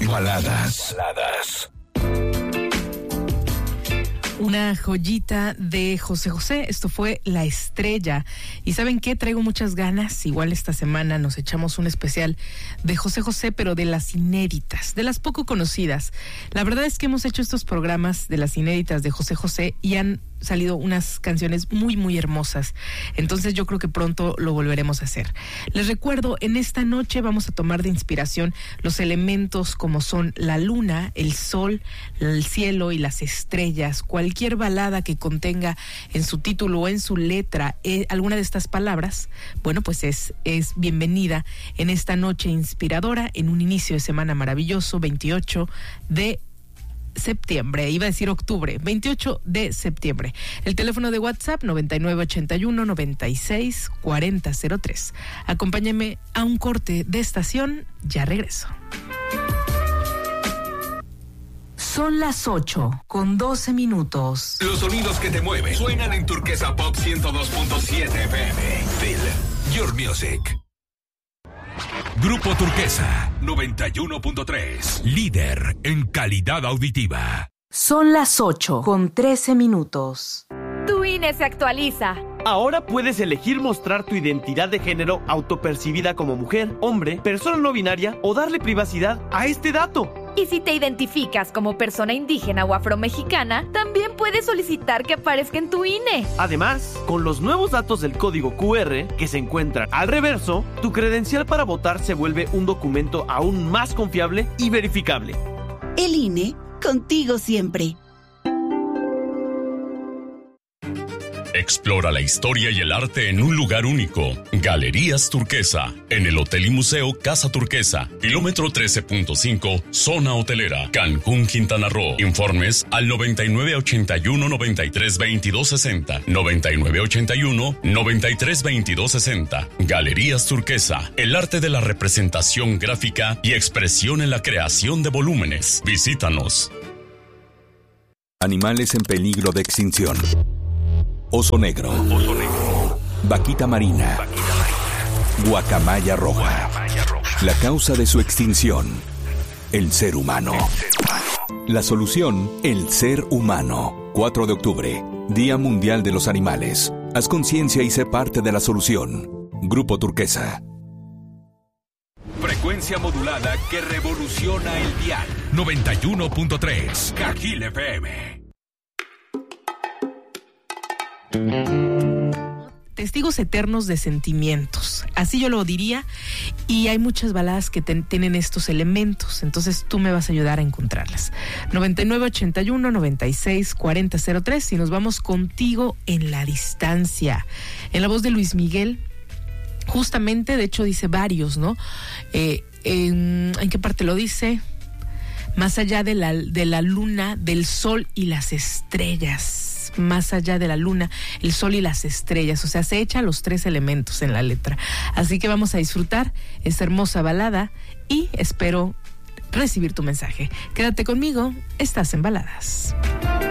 Baladas. Una joyita de José José. Esto fue La Estrella. ¿Y saben qué? Traigo muchas ganas. Igual esta semana nos echamos un especial de José José, pero de las inéditas, de las poco conocidas. La verdad es que hemos hecho estos programas de las inéditas de José José y han salido unas canciones muy, muy hermosas. Entonces yo creo que pronto lo volveremos a hacer. Les recuerdo, en esta noche vamos a tomar de inspiración los elementos como son la luna, el sol, el cielo y las estrellas. Cualquier balada que contenga en su título o en su letra alguna de estas palabras, bueno, pues es bienvenida en esta noche inspiradora, en un inicio de semana maravilloso, 28 de septiembre, iba a decir octubre, 28 de septiembre. El teléfono de WhatsApp 9981-964003. Acompáñame a un corte de estación, ya regreso. Son las 8:12. Los sonidos que te mueven suenan en Turquesa Pop 102.7 FM. Feel your music. Grupo Turquesa 91.3, líder en calidad auditiva. Son las 8:13. Tu INE se actualiza. Ahora puedes elegir mostrar tu identidad de género autopercibida como mujer, hombre, persona no binaria o darle privacidad a este dato. Y si te identificas como persona indígena o afromexicana, también puedes solicitar que aparezca en tu INE. Además, con los nuevos datos del código QR que se encuentran al reverso, tu credencial para votar se vuelve un documento aún más confiable y verificable. El INE, contigo siempre. Explora la historia y el arte en un lugar único. Galerías Turquesa, en el Hotel y Museo Casa Turquesa, kilómetro 13.5, zona hotelera, Cancún, Quintana Roo. Informes al 9981-932260, 9981-932260. Galerías Turquesa, el arte de la representación gráfica y expresión en la creación de volúmenes. Visítanos. Animales en peligro de extinción. Oso negro. Vaquita marina. Guacamaya roja. La causa de su extinción: el ser humano. La solución: el ser humano. 4 de octubre, Día Mundial de los Animales. Haz conciencia y sé parte de la solución. Grupo Turquesa. Frecuencia modulada que revoluciona el dial. 91.3, Cajil FM. Testigos eternos de sentimientos, así yo lo diría, y hay muchas baladas que tienen estos elementos, entonces tú me vas a ayudar a encontrarlas. 9981-964003, y nos vamos contigo en la distancia, en la voz de Luis Miguel, justamente, de hecho dice varios, ¿no? ¿En qué parte lo dice? Más allá de la luna, del sol y las estrellas. Más allá de la luna, el sol y las estrellas, o sea, se echa los 3 elementos en la letra. Así que vamos a disfrutar esta hermosa balada y espero recibir tu mensaje. Quédate conmigo, estás en Baladas.